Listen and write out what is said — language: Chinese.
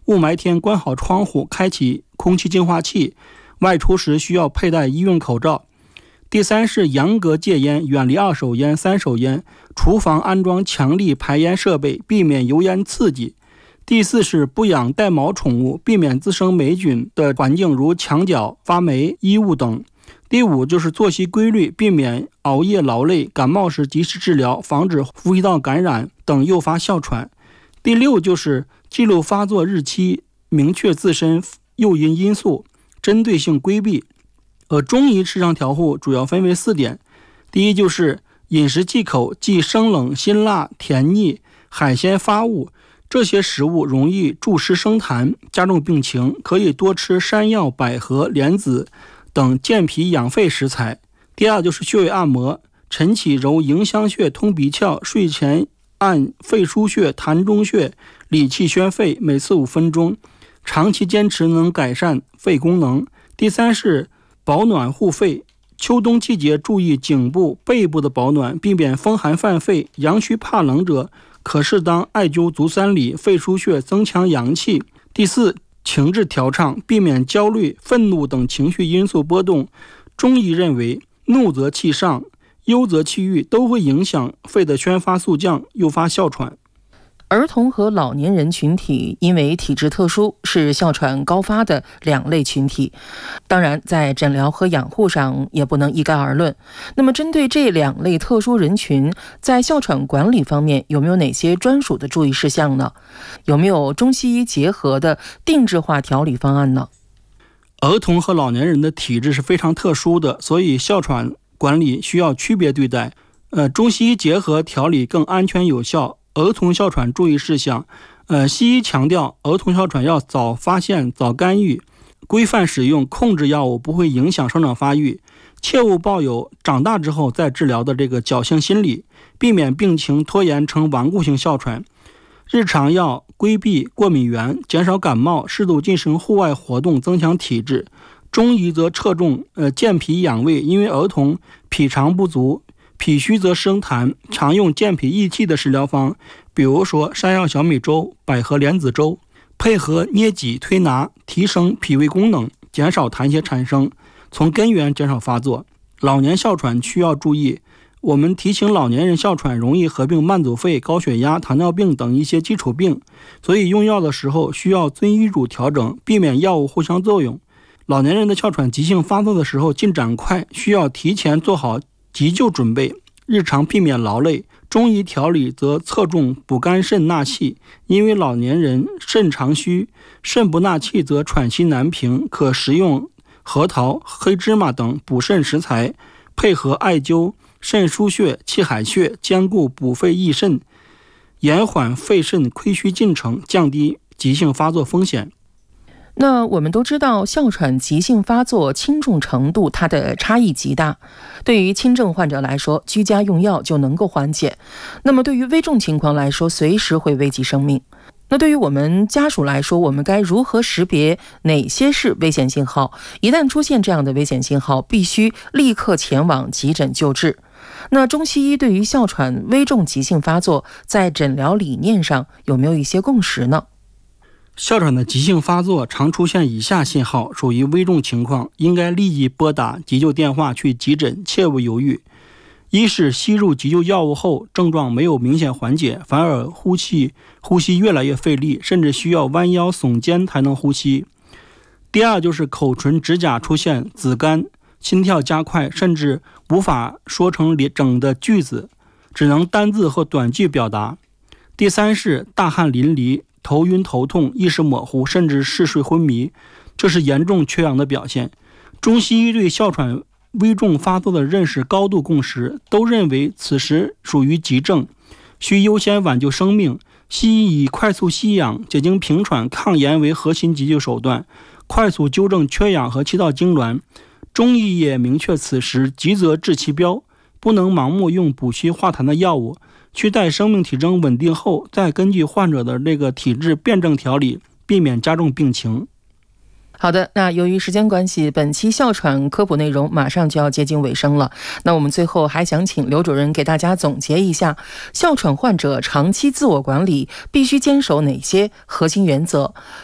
雾霾天关好窗户，开启空气净化器，外出时需要佩戴医用口罩。第三是严格戒烟，远离二手烟、三手烟，厨房安装强力排烟设备，避免油烟刺激。第四是不养带毛宠物，避免滋生霉菌的环境，如墙角、发霉、衣物等。第五就是作息规律，避免熬夜劳累，感冒时及时治疗，防止呼吸道感染等诱发哮喘。第六就是记录发作日期，明确自身诱因因素，针对性规避。中医日常调护主要分为4点。第一就是饮食忌口，忌生冷、辛辣、甜腻、海鲜发物，这些食物容易助湿生痰，加重病情，可以多吃山药、百合、莲子等健脾养肺食材。第二就是穴位按摩，晨起揉迎香穴、通鼻窍，睡前按肺腧穴、膻中穴，理气宣肺，每次5分钟，长期坚持能改善肺功能。第三是保暖护肺，秋冬季节注意颈部、背部的保暖，避免风寒犯肺。阳虚怕冷者，可适当艾灸足三里、肺腧穴，增强阳气。第四，情志调畅，避免焦虑、愤怒等情绪因素波动。中医认为，怒则气上，忧则气郁，都会影响肺的宣发速降，诱发哮喘。 儿童和老年人群体因为体质特殊，是哮喘高发的2类群体。当然，在诊疗和养护上也不能一概而论。那么针对这2类特殊人群，在哮喘管理方面有没有哪些专属的注意事项呢？有没有中西医结合的定制化调理方案呢？ 儿童和老年人的体质是非常特殊的，所以哮喘管理需要区别对待。中西医结合调理更安全有效。儿童哮喘注意事项，西医强调儿童哮喘要早发现、早干预，规范使用控制药物，不会影响生长发育，切勿抱有长大之后再治疗的这个侥幸心理，避免病情拖延成顽固性哮喘。日常要规避过敏源，减少感冒，适度进行户外活动，增强体质。中医则侧重健脾养胃，因为儿童脾肠不足，脾虚则生痰，常用健脾益气的食疗方，比如说山药小米粥、百合莲子粥，配合捏脊推拿，提升脾胃功能，减少痰血产生，从根源减少发作。老年哮喘需要注意，我们提醒老年人哮喘容易合并慢阻肺、高血压、糖尿病等一些基础病，所以用药的时候需要遵医嘱调整，避免药物互相作用。老年人的哮喘急性发作的时候进展快，需要提前做好急救准备，日常避免劳累。中医调理则侧重补肝肾纳气，因为老年人肾常虚，肾不纳气则喘息难平，可食用核桃、黑芝麻等补肾食材，配合艾灸肾腧穴、气海穴，兼顾补肺益肾，延缓肺肾亏虚进程，降低急性发作风险。 那我们都知道，哮喘急性发作轻重程度它的差异极大。对于轻症患者来说，居家用药就能够缓解；那么对于危重情况来说，随时会危及生命。那对于我们家属来说，我们该如何识别哪些是危险信号？一旦出现这样的危险信号，必须立刻前往急诊救治。那中西医对于哮喘危重急性发作，在诊疗理念上有没有一些共识呢？ 哮喘的急性发作常出现以下信号，属于危重情况，应该立即拨打急救电话去急诊，切勿犹豫。一是吸入急救药物后，症状没有明显缓解，反而呼吸越来越费力，甚至需要弯腰耸肩才能呼吸。第二就是口唇、指甲出现紫干，心跳加快，甚至无法说成整的句子，只能单字或短句表达。第三是大汗淋漓，头晕头痛，意识模糊，甚至嗜睡昏迷，这是严重缺氧的表现。中西医对哮喘危重发作的认识高度共识，都认为此时属于急症，需优先挽救生命。西医以快速吸氧、解经平喘、抗炎为核心急救手段，快速纠正缺氧和气道痉挛。中医也明确此时急则治其标，不能盲目用补虚化痰的药物，需待生命体征稳定后，再根据患者的这个体质辩证调理，避免加重病情。 好的，那由于时间关系，本期哮喘科普内容马上就要接近尾声了。那我们最后还想请刘主任给大家总结一下，哮喘患者长期自我管理必须坚守哪些核心原则？